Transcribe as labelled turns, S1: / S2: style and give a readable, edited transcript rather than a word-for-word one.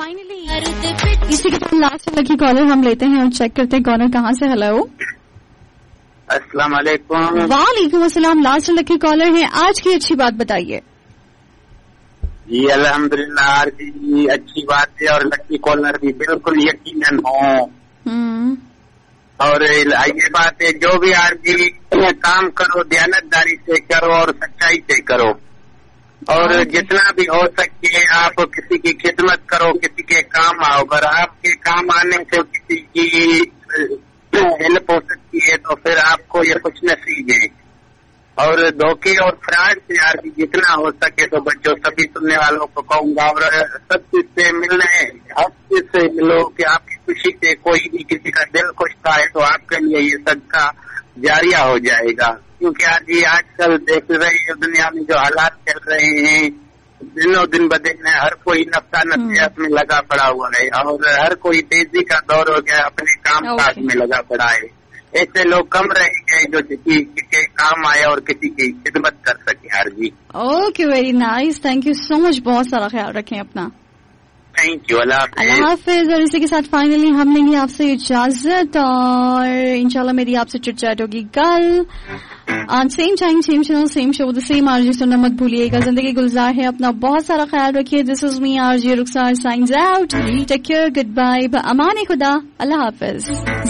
S1: Finally اسی کے بعد لاسٹ لکی کالر ہم لیتے ہیں اور چیک کرتے ہیں کالر کہاں سے. ہیلو
S2: السلام علیکم.
S1: وعلیکم السلام. لاسٹ لکی کالر ہیں, آج کی اچھی بات بتائیے.
S2: جی الحمدللہ آر جی اچھی بات ہے اور لکی کالر بھی بالکل یقیناً ہوں. اور یہ بات ہے جو بھی آر جی کام کرو دیانتداری سے کرو اور سچائی سے کرو, اور جتنا بھی ہو سکے آپ کسی کی خدمت کرو, کسی کے کام آؤ. اگر آپ کے کام آنے سے کسی کی ہیلپ ہو سکتی ہے تو پھر آپ کو یہ خوش نصیب ہے. اور دھوکے اور فراڈ سے یار جتنا ہو سکے تو بچوں سبھی سننے والوں کو کہوں گا, اور سب چیز سے ملنا ہے, ہر چیز سے ملو کہ آپ کی خوشی سے کوئی بھی کسی کا دل خوش تھا ہے تو آپ کے لیے یہ صدقہ جاریہ ہو جائے گا. کیونکہ آج کل دیکھ رہے ہیں دنیا میں جو حالات چل رہے ہیں دنوں دن بدن ہر کوئی نفسا نفسیات میں لگا پڑا ہوا ہے, اور ہر کوئی تیزی کا دور ہو گیا, اپنے کام کاج میں لگا پڑا ہے. ایسے لوگ کم رہ گئے جو کسی کے کام آئے اور کسی کی خدمت کر سکے. ہر جی
S1: okay, very nice, thank you so مچ. بہت سارا خیال رکھیں اپنا.
S2: Thank you. اللہ
S1: حافظ. اور اسی کے ساتھ فائنلی ہم لیں گے آپ سے اجازت, اور انشاءاللہ میری آپ سے چٹ چیٹ ہوگی کل on same time same channel same show the same R G. سننا مت بھولیے گا. زندگی گلزار ہے, اپنا بہت سارا خیال رکھیے. دس از می آر جی رخسار signs out. Take care, good bye, امان خدا, اللہ حافظ.